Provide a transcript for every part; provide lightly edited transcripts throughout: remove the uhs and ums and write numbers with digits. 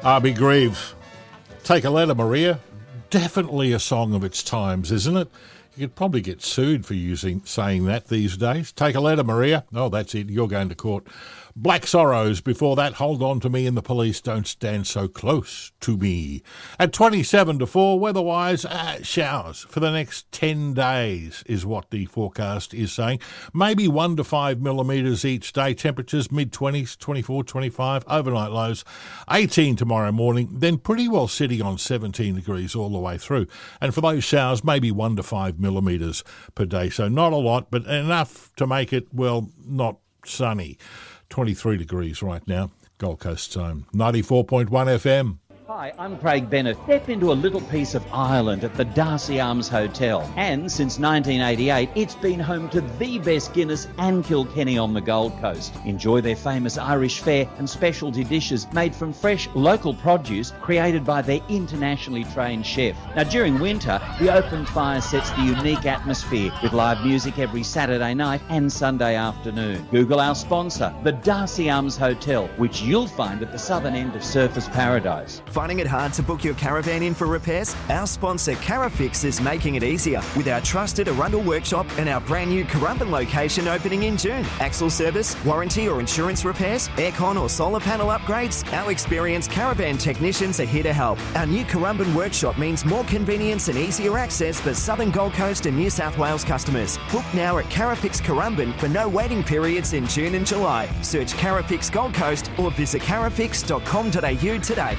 Arby Greaves. Take a Letter, Maria. Definitely a song of its times, isn't it? You could probably get sued for saying that these days. Take a Letter, Maria. Oh, that's it. You're going to court. Black Sorrows. Before that, Hold On to Me and the Police, Don't Stand So Close to Me. At 27 to 4, weather-wise, showers for the next 10 days is what the forecast is saying. Maybe 1 to 5 millimetres each day. Temperatures mid-20s, 24, 25. Overnight lows 18 tomorrow morning. Then pretty well sitting on 17 degrees all the way through. And for those showers, maybe 1 to 5 millimetres per day. So not a lot, but enough to make it, well, not sunny. 23 degrees right now, Gold Coast Zone. 94.1 FM. Hi, I'm Craig Bennett. Step into a little piece of Ireland at the Darcy Arms Hotel. And since 1988, it's been home to the best Guinness and Kilkenny on the Gold Coast. Enjoy their famous Irish fare and specialty dishes made from fresh local produce created by their internationally trained chef. Now, during winter, the open fire sets the unique atmosphere with live music every Saturday night and Sunday afternoon. Google our sponsor, the Darcy Arms Hotel, which you'll find at the southern end of Surfers Paradise. Finding it hard to book your caravan in for repairs? Our sponsor Carafix is making it easier with our trusted Arundel workshop and our brand new Currumbin location opening in June. Axle service, warranty or insurance repairs, aircon or solar panel upgrades, our experienced caravan technicians are here to help. Our new Currumbin workshop means more convenience and easier access for Southern Gold Coast and New South Wales customers. Book now at Carafix Currumbin for no waiting periods in June and July. Search Carafix Gold Coast or visit carafix.com.au today.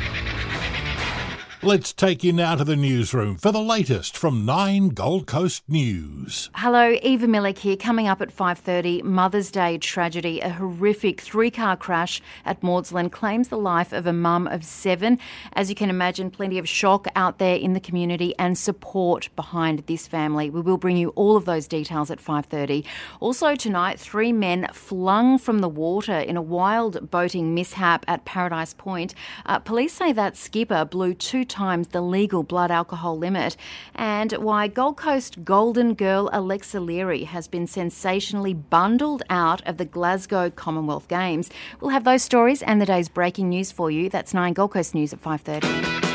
Let's take you now to the newsroom for the latest from 9 Gold Coast News. Hello, Eva Millick here. Coming up at 5:30, Mother's Day tragedy. A horrific 3-car crash at Maudslin claims the life of a mum of 7. As you can imagine, plenty of shock out there in the community and support behind this family. We will bring you all of those details at 5:30. Also tonight, 3 men flung from the water in a wild boating mishap at Paradise Point. Police say that skipper blew 2 times the legal blood alcohol limit, and why Gold Coast Golden Girl Alexa Leary has been sensationally bundled out of the Glasgow Commonwealth Games. We'll have those stories and the day's breaking news for you. That's 9 Gold Coast News at 5:30.